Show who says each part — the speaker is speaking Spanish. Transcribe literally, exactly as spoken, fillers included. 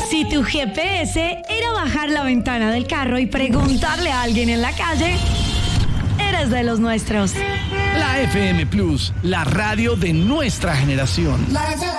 Speaker 1: Si tu G P S era bajar la ventana del carro y preguntarle a alguien en la calle, eres de los nuestros.
Speaker 2: La F M Plus, la radio de nuestra generación.
Speaker 3: La F M.